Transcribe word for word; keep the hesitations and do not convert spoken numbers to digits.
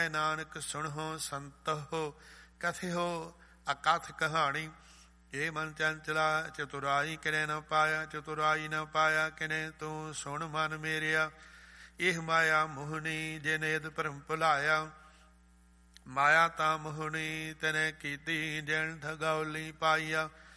ਨਾਨਕ ਸੁਣਹੁ ਸੰਤਹੁ ਕਥਿਓ ਅਕਥ ਕਹਾਣੀ। ਇਹ ਮਨ ਚੰਚਲਾ ਚਤੁਰਾਈ ਕਿਨੇ ਨ ਪਾਇਆ, ਚਤੁਰਾਈ ਨ ਪਾਇਆ ਕਿਨੇ ਤੂੰ ਸੁਣ ਮਨ ਮੇਰਿਆ। ਇਹ ਮਾਇਆ ਮੋਹਣੀ ਜੇ ਨੇਦ ਭਰਮ ਭੁਲਾਇਆ, ਮਾਇਆ ਤਾਂ ਮੋਹਣੀ ਤੈਨੇ ਕੀਤੀ ਜਨ ਠਗੌਲੀ ਪਾਈਆ।